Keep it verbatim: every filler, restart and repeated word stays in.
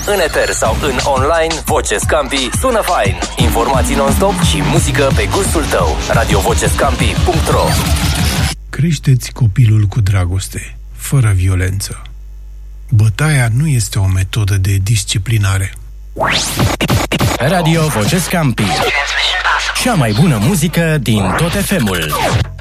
în eter sau în online, Voce Scampi sună fain. Informații non-stop și muzică pe gustul tău. radio voce scampi punct ro. Creșteți copilul cu dragoste, fără violență. Bătaia nu este o metodă de disciplinare. Radio Voce Scampi. Cea mai bună muzică din tot F M-ul.